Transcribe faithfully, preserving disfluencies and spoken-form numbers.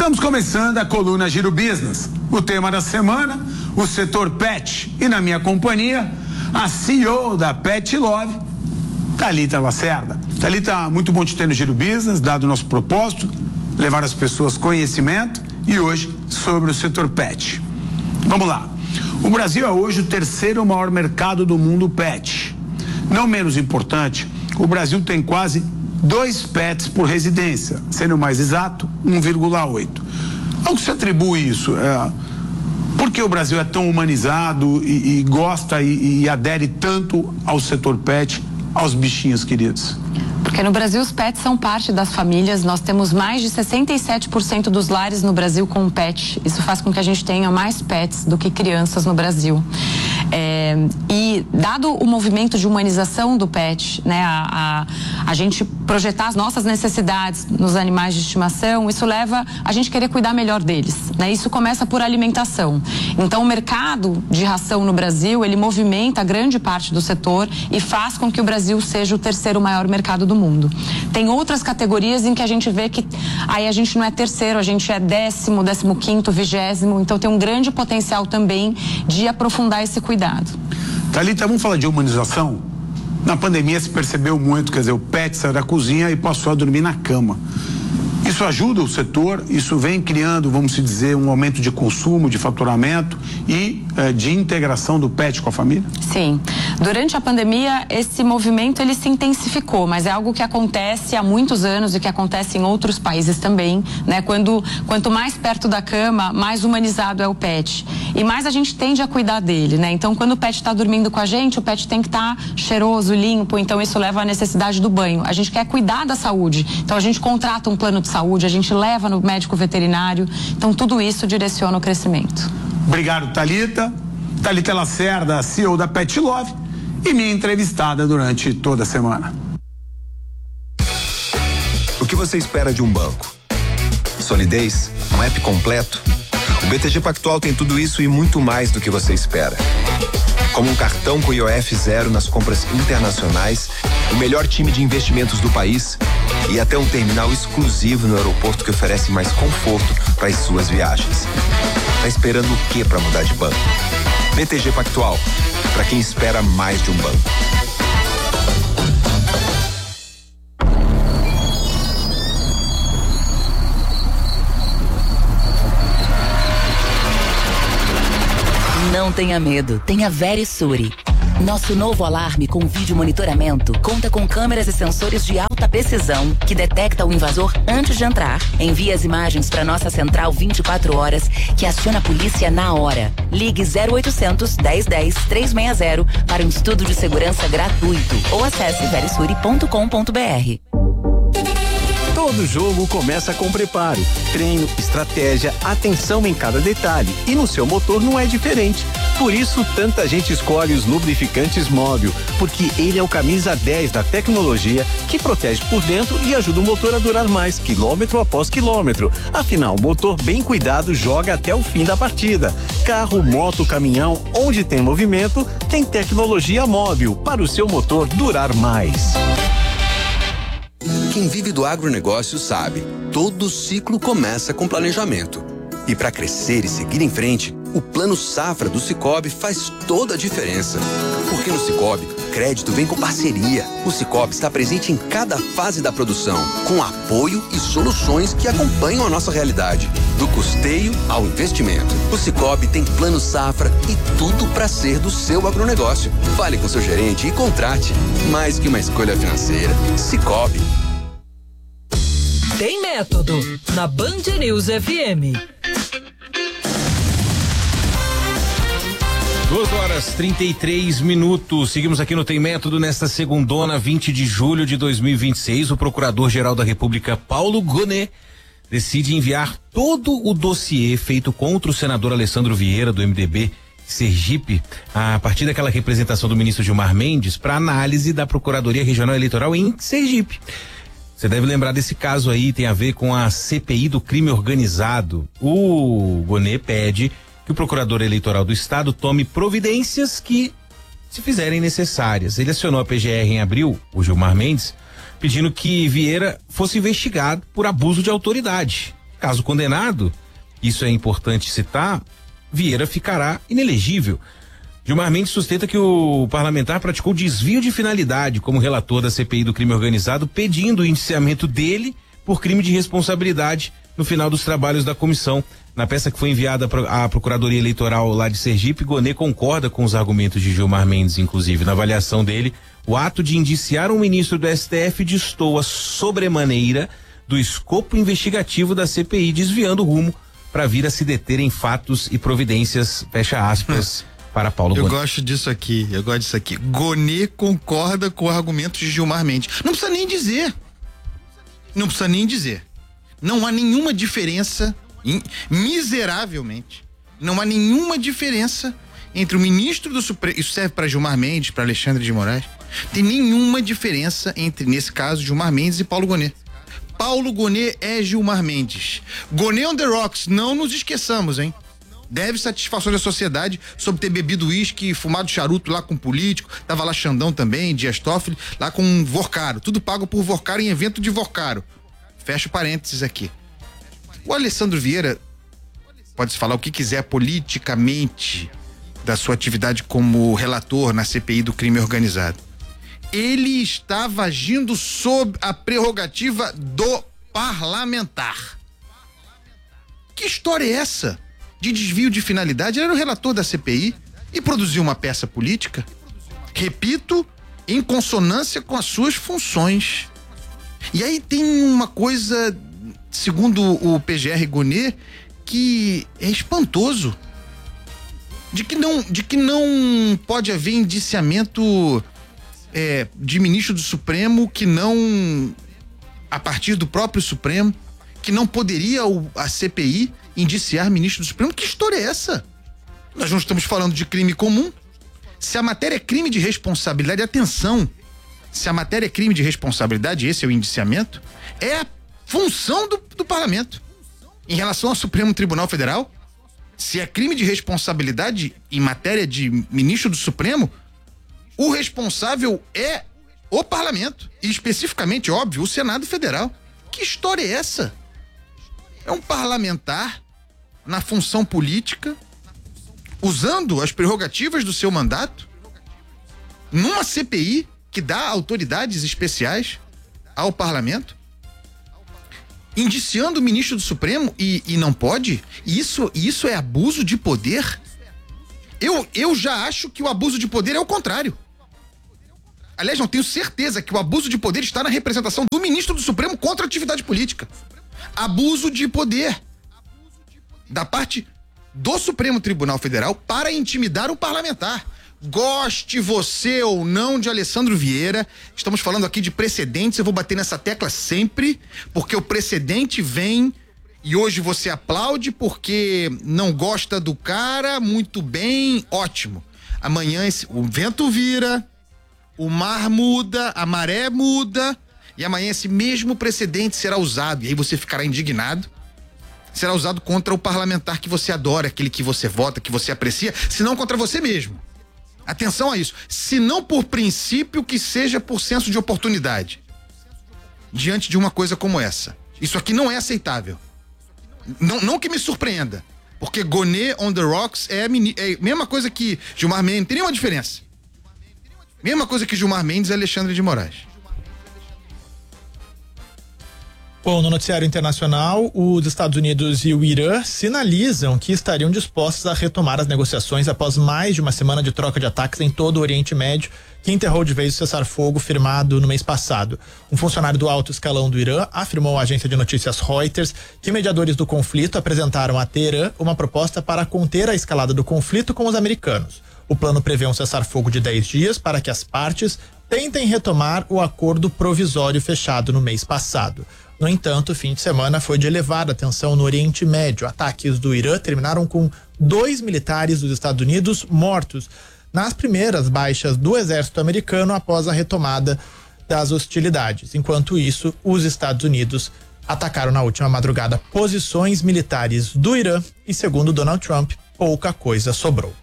Estamos começando a coluna Giro Business. O tema da semana, o setor pet. E na minha companhia, a C E O da Pet Love, Thalita Lacerda. Thalita, muito bom te ter no Giro Business, dado o nosso propósito, levar às pessoas conhecimento e hoje sobre o setor pet. Vamos lá. O Brasil é hoje o terceiro maior mercado do mundo pet. Não menos importante, o Brasil tem quase dois pets por residência, sendo mais exato, um vírgula oito. Ao que se atribui isso? É, por que o Brasil é tão humanizado e, e gosta e, e adere tanto ao setor pet, aos bichinhos queridos? Porque no Brasil os pets são parte das famílias, nós temos mais de sessenta e sete por cento dos lares no Brasil com pet. Isso faz com que a gente tenha mais pets do que crianças no Brasil. É, e dado o movimento de humanização do pet, né, a, a, a gente projetar as nossas necessidades nos animais de estimação, isso leva a gente querer cuidar melhor deles, né? Isso começa por alimentação. Então o mercado de ração no Brasil, ele movimenta grande parte do setor e faz com que o Brasil seja o terceiro maior mercado do mundo. Tem outras categorias em que a gente vê que aí a gente não é terceiro, a gente é décimo, décimo quinto, vigésimo, então tem um grande potencial também de aprofundar esse cuidado. Thalita, vamos falar de humanização? Na pandemia se percebeu muito, quer dizer, o pet saiu da cozinha e passou a dormir na cama. Isso ajuda o setor, isso vem criando, vamos dizer, um aumento de consumo, de faturamento e eh, de integração do pet com a família? Sim. Durante a pandemia, esse movimento ele se intensificou, mas é algo que acontece há muitos anos e que acontece em outros países também, né? Quando, quanto mais perto da cama, mais humanizado é o pet. E mais a gente tende a cuidar dele, né? Então, quando o pet está dormindo com a gente, o pet tem que estar tá cheiroso, limpo, então isso leva à necessidade do banho. A gente quer cuidar da saúde, então a gente contrata um plano de saúde, a gente leva no médico veterinário, então tudo isso direciona o crescimento. Obrigado, Thalita. Thalita Lacerda, C E O da Pet Love e minha entrevistada durante toda a semana. O que você espera de um banco? Solidez? Um app completo? O B T G Pactual tem tudo isso e muito mais do que você espera. Como um cartão com I O F zero nas compras internacionais, o melhor time de investimentos do país e até um terminal exclusivo no aeroporto que oferece mais conforto para as suas viagens. Tá esperando o que para mudar de banco? B T G Pactual, para quem espera mais de um banco. Não tenha medo, tenha Verisure. Nosso novo alarme com vídeo monitoramento conta com câmeras e sensores de alta precisão que detecta o invasor antes de entrar. Envia as imagens para nossa central vinte e quatro horas que aciona a polícia na hora. Ligue zero oitocentos, dez dez, trezentos e sessenta para um estudo de segurança gratuito ou acesse verisure ponto com ponto br. Todo jogo começa com preparo, treino, estratégia, atenção em cada detalhe e no seu motor não é diferente. Por isso, tanta gente escolhe os lubrificantes Móbil, porque ele é o camisa dez da tecnologia que protege por dentro e ajuda o motor a durar mais, quilômetro após quilômetro. Afinal, o motor bem cuidado joga até o fim da partida. Carro, moto, caminhão, onde tem movimento, tem tecnologia Móbil para o seu motor durar mais. Quem vive do agronegócio sabe, todo ciclo começa com planejamento. E para crescer e seguir em frente, o Plano Safra do Sicoob faz toda a diferença. Porque no Sicoob, crédito vem com parceria. O Sicoob está presente em cada fase da produção, com apoio e soluções que acompanham a nossa realidade, do custeio ao investimento. O Sicoob tem Plano Safra e tudo para ser do seu agronegócio. Fale com seu gerente e contrate. Mais que uma escolha financeira, Sicoob. Tem método na Band News F M. duas horas e trinta e três minutos. Seguimos aqui no Tem Método nesta segundona, vinte de julho de dois mil e vinte e seis. O Procurador-Geral da República, Paulo Gonet, decide enviar todo o dossiê feito contra o senador Alessandro Vieira, do M D B Sergipe, a partir daquela representação do ministro Gilmar Mendes, para análise da Procuradoria Regional Eleitoral em Sergipe. Você deve lembrar desse caso aí, tem a ver com a C P I do crime organizado. O Gonet pede que o procurador eleitoral do estado tome providências que se fizerem necessárias. Ele acionou a P G R em abril, o Gilmar Mendes, pedindo que Vieira fosse investigado por abuso de autoridade. Caso condenado, isso é importante citar, Vieira ficará inelegível. Gilmar Mendes sustenta que o parlamentar praticou desvio de finalidade como relator da C P I do crime organizado, pedindo o indiciamento dele por crime de responsabilidade no final dos trabalhos da comissão. Na peça que foi enviada à Procuradoria Eleitoral lá de Sergipe, Gonê concorda com os argumentos de Gilmar Mendes, inclusive. Na avaliação dele, o ato de indiciar um ministro do S T F destoa sobremaneira do escopo investigativo da C P I, desviando o rumo para vir a se deter em fatos e providências, fecha aspas, para Paulo Eu Gonê. gosto disso aqui, eu gosto disso aqui. Gonê concorda com argumentos de Gilmar Mendes. Não precisa nem dizer. Não precisa nem dizer. Não há nenhuma diferença, in, miseravelmente, não há nenhuma diferença entre o ministro do Supremo, isso serve para Gilmar Mendes, para Alexandre de Moraes, tem nenhuma diferença entre, nesse caso, Gilmar Mendes e Paulo Gonê. Paulo Gonê é Gilmar Mendes. Gonê on the rocks, não nos esqueçamos, hein? Deve satisfações da sociedade sobre ter bebido uísque e fumado charuto lá com político. Tava lá Xandão também, Dias Toffoli, lá com Vorcaro. Tudo pago por Vorcaro em evento de Vorcaro. Fecha parênteses aqui. O Alessandro Vieira, pode-se falar o que quiser politicamente da sua atividade como relator na C P I do crime organizado. Ele estava agindo sob a prerrogativa do parlamentar. Que história é essa? De desvio de finalidade? Ele era o relator da C P I e produziu uma peça política, repito, em consonância com as suas funções. E aí tem uma coisa, segundo o P G R Gonê, que é espantoso, de que não, de que não pode haver indiciamento é, de ministro do Supremo, que não, a partir do próprio Supremo, que não poderia o, a C P I indiciar ministro do Supremo. Que história é essa? Nós não estamos falando de crime comum. Se a matéria é crime de responsabilidade, atenção, se a matéria é crime de responsabilidade, esse é o indiciamento, é a função do, do parlamento. Em relação ao Supremo Tribunal Federal, se é crime de responsabilidade em matéria de ministro do Supremo, o responsável é o parlamento, e especificamente, óbvio, o Senado Federal. Que história é essa? É um parlamentar na função política, usando as prerrogativas do seu mandato, numa C P I que dá autoridades especiais ao parlamento, indiciando o ministro do Supremo e, e não pode? Isso, isso é abuso de poder? Eu, eu já acho que o abuso de poder é o contrário. Aliás, não tenho certeza que o abuso de poder está na representação do ministro do Supremo contra a atividade política. Abuso de poder da parte do Supremo Tribunal Federal para intimidar o parlamentar. Goste você ou não de Alessandro Vieira, estamos falando aqui de precedentes, eu vou bater nessa tecla sempre, porque o precedente vem e hoje você aplaude porque não gosta do cara, muito bem, ótimo. Amanhã esse, o vento vira, o mar muda, a maré muda, e amanhã esse mesmo precedente será usado, e aí você ficará indignado, será usado contra o parlamentar que você adora, aquele que você vota, que você aprecia, se não contra você mesmo. Atenção a isso, se não por princípio, que seja por senso de oportunidade. Diante de uma coisa como essa. Isso aqui não é aceitável. Não, não que me surpreenda, porque Gonê on the rocks é a é mesma coisa que Gilmar Mendes, não tem nenhuma diferença. Mesma coisa que Gilmar Mendes e Alexandre de Moraes. Bom, no noticiário internacional, os Estados Unidos e o Irã sinalizam que estariam dispostos a retomar as negociações após mais de uma semana de troca de ataques em todo o Oriente Médio, que enterrou de vez o cessar-fogo firmado no mês passado. Um funcionário do alto escalão do Irã afirmou à agência de notícias Reuters que mediadores do conflito apresentaram a Teherã uma proposta para conter a escalada do conflito com os americanos. O plano prevê um cessar-fogo de dez dias para que as partes tentem retomar o acordo provisório fechado no mês passado. No entanto, o fim de semana foi de elevada tensão no Oriente Médio. Ataques do Irã terminaram com dois militares dos Estados Unidos mortos nas primeiras baixas do exército americano após a retomada das hostilidades. Enquanto isso, os Estados Unidos atacaram na última madrugada posições militares do Irã e, segundo Donald Trump, pouca coisa sobrou.